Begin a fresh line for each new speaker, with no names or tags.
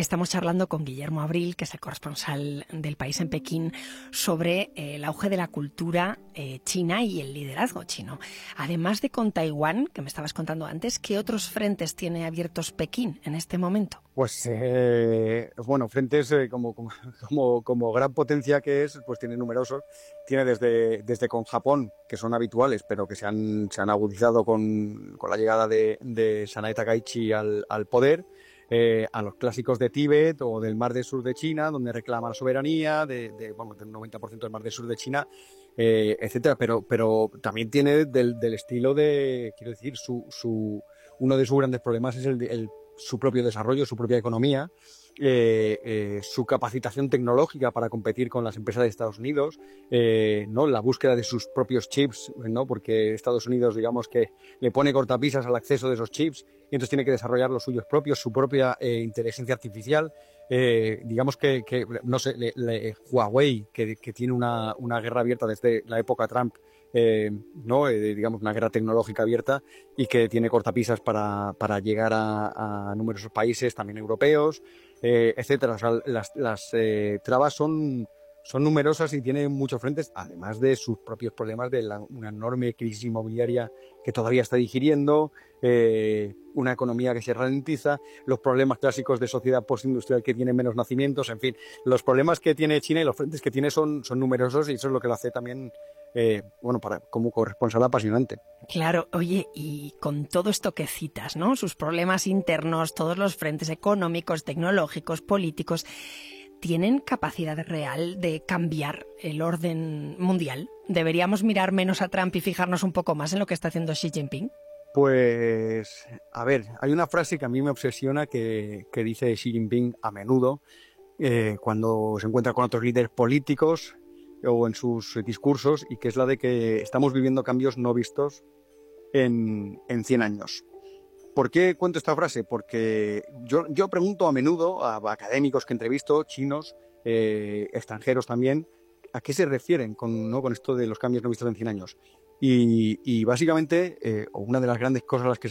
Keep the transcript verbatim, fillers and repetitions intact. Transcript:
Estamos charlando con Guillermo Abril, que es el corresponsal del País en Pekín, sobre eh, el auge de la cultura eh, china y el liderazgo chino. Además de con Taiwán, que me estabas contando antes, ¿qué otros frentes tiene abiertos Pekín en este momento?
Pues eh, bueno, frentes eh, como, como, como gran potencia que es, pues tiene numerosos. Tiene desde, desde con Japón, que son habituales, pero que se han, se han agudizado con, con la llegada de, de Sanae Takaichi al, al poder, eh, a los clásicos de Tíbet o del Mar del Sur de China, donde reclama la soberanía, de, de, bueno, del noventa por ciento del Mar del Sur de China, eh, etcétera. Pero, pero también tiene del, del estilo de, quiero decir, su, su, uno de sus grandes problemas es el, el su propio desarrollo, su propia economía, eh, eh, su capacitación tecnológica para competir con las empresas de Estados Unidos, eh, ¿no? La búsqueda de sus propios chips, ¿no? Porque Estados Unidos, digamos que le pone cortapisas al acceso de esos chips y entonces tiene que desarrollar los suyos propios, su propia eh, inteligencia artificial. Eh, digamos que, que, no sé, le, le, Huawei, que, que tiene una, una guerra abierta desde la época Trump, Eh, ¿no? Eh, digamos una guerra tecnológica abierta y que tiene cortapisas para, para llegar a, a numerosos países, también europeos, eh, etcétera. O sea, las, las eh, trabas son, son numerosas y tiene muchos frentes, además de sus propios problemas de la, una enorme crisis inmobiliaria que todavía está digiriendo, eh, una economía que se ralentiza, los problemas clásicos de sociedad postindustrial que tiene menos nacimientos, en fin, los problemas que tiene China y los frentes que tiene son, son numerosos y eso es lo que lo hace también Eh, bueno, para, como corresponsal apasionante.
Claro, oye, y con todo esto que citas, ¿no? Sus problemas internos, todos los frentes económicos, tecnológicos, políticos, ¿tienen capacidad real de cambiar el orden mundial? ¿Deberíamos mirar menos a Trump y fijarnos un poco más en lo que está haciendo Xi Jinping?
Pues, a ver, hay una frase que a mí me obsesiona que, que dice Xi Jinping a menudo, eh, cuando se encuentra con otros líderes políticos o en sus discursos, y que es la de que estamos viviendo cambios no vistos en, en cien años. ¿Por qué cuento esta frase? Porque yo, yo pregunto a menudo a académicos que entrevisto, chinos, eh, extranjeros también, ¿a qué se refieren con, ¿no? con esto de los cambios no vistos en cien años? Y, y básicamente, eh, una de las grandes cosas a las que